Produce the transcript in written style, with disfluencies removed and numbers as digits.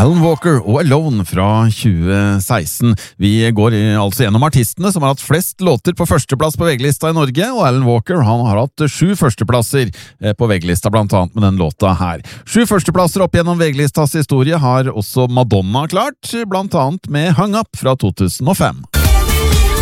Alan Walker og Alone fra 2016. Vi går altså gjennom artistene som har hatt flest låter på førsteplass på VG-lista i Norge, og Alan Walker han har hatt 7 førsteplasser på VG-lista, blant annet med den låta her. 7 førsteplasser opp gjennom VG-listas historie har også Madonna klart, blant annet med Hung Up fra 2005.